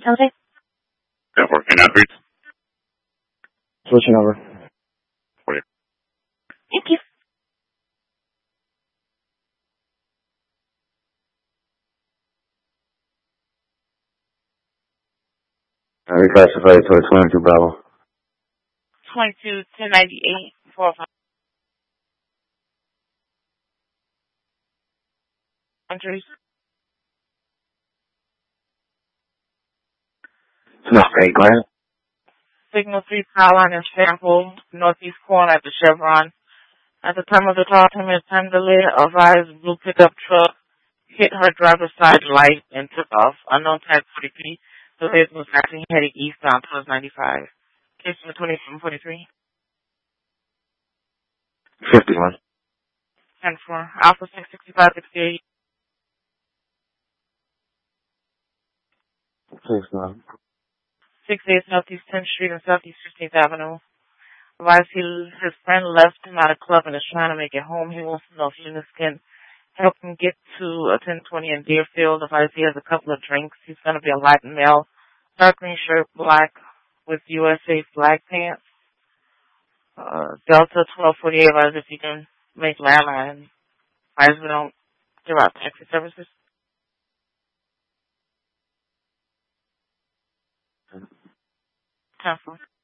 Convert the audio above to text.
Okay. Network and outreach. Switching over. Thank you. Reclassified to 22 Bravo. 22-1098 45 entries. No, great, go ahead. Signal 3 power line is sampled northeast corner at the Chevron. At the time of the call, 10 minutes time delay, a rise blue pickup truck hit her driver's side light and took off. Unknown tag 40P. The vehicle was actually heading eastbound towards 95. Case number 2743. 51. 10 for Alpha 66568. 69. 68 Southeast 10th Street and Southeast 15th Avenue. Advised his friend left him at a club and is trying to make it home. He wants to know if Eunice can help him get to 1020 in Deerfield. Advised he has a couple of drinks. He's going to be a light male. Dark green shirt, black with USA flag pants. Delta 1248 advised if you can make landline. Advised we don't give out taxi services. 10 for